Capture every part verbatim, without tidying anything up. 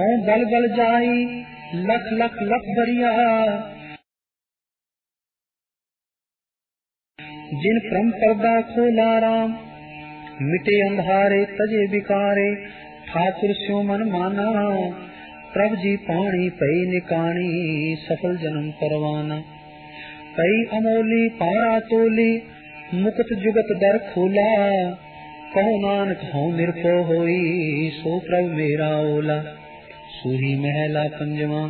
हों बल बल जाई लख लख लख बरिया। जिन परम पर्दा खोला राम मिटे अंधारे तजे बिकारे। ठाकुर स्यो मन माना प्रभ जी पाणी पई निकाणी सफल जन्म परवाना। कई अमोली पारा तोली मुकुट जुगत दर खोला। कहो नानक हूँ निरपो होई सो प्रभ मेरा ओला। सूही महला पंजवा।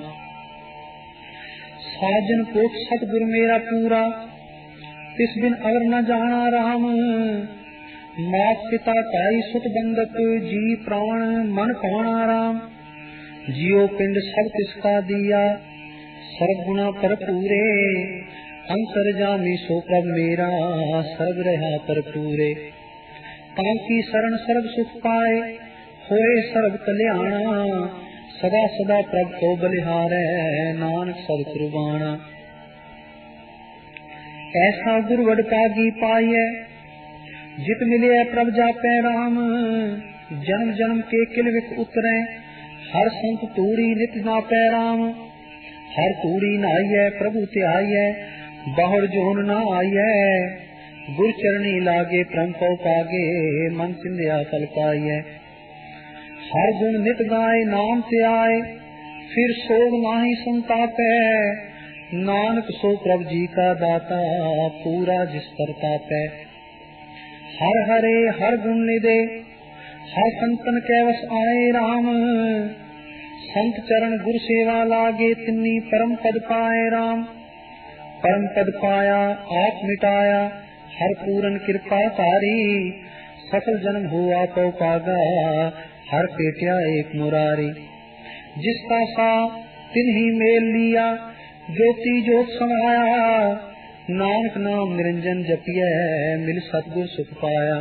साजन कोट सतगुर मेरा पूरा तिस बिन अवर न जाना राम। मात पिता ताई सुत बंदक जी प्राण मन पाना राम। जियो पिंड सब तिसका दिया सर्व गुणा पर पूरे। अंतर जामी सो प्रभ मेरा सर्व रहा पर पूरे। तांकी शरण सर्व सुख पाए होए सर्व कल्याणा। सदा सदा प्रभ को बलिहारै नानक सद कुर्बाना। ऐसा गुरु वड पागी पाइयै जित मिले प्रभ जापै राम। जन्म जन्म के किल विख उतरै हर संत तूड़ी नित नापै राम। हर तूड़ी नहाइयै प्रभु ध्याइयै बाहर जोन न आइयै। गुर चरणी लागे परम पौ पागे मन चिंध्या फल पाइयै। हर गुण नित गाए नाम ध्याए फिर सोग नाहि संतापै। नानक सो प्रभ जी का दाता पूरा जिस पर तापै। हर हरे हर गुण निदे हर संतन कैवस आए राम। संत चरण गुर सेवा लागे तिन्नी परम पद पाए राम। परम पद पाया आप मिटाया हर पूरन कृपा तारी। सफल जन्म हुआ पौ पागा हर पेटिया एक मुरारी। जिसका सा तिन्ही मेल लिया ज्योति जोत समाया। नानक नाम निरंजन जपिय मिल सतगुर सुख पाया।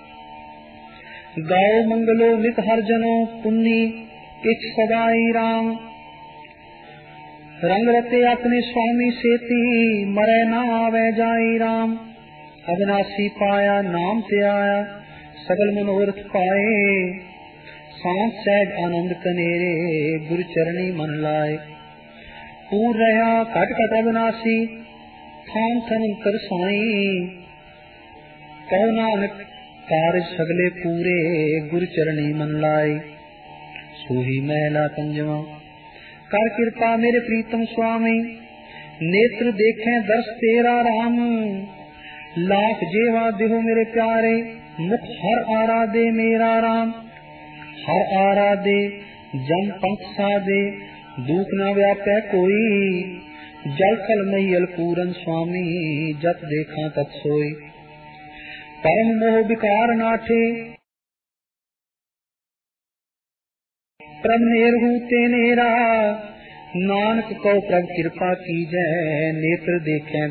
गाओ मंगलो नित हर जनो पुन्नी इच सदाई राम। रंग रते अपने स्वामी सेती मरै न आवे जाई राम। अविनाशी पाया नाम ते आया सगल मनोरथ पाए। सांस सहज आनंद कनेरे गुरु चरणी मन लाए। पूर रहा घट घट अविनाशी थान थन अंतर साई। कहो नानक कारज सगले पूरे गुरु चरणी मन लाए। सूही महला पंजवा। कर कृपा मेरे प्रीतम स्वामी नेत्र देखें दर्श तेरा राम। लाख जेवा देहो मेरे प्यारे मुख हर आराधे मेरा राम। हर आराधे जम पंथ साधे दुख न व्यापै कोई। जल थल मैयल पूरन स्वामी जत देखा तत सोई। परम मोह विकार नाठे प्रभ नेरहू ते नेरा। नानक को प्रभ कृपा कीजै नेत्र देखें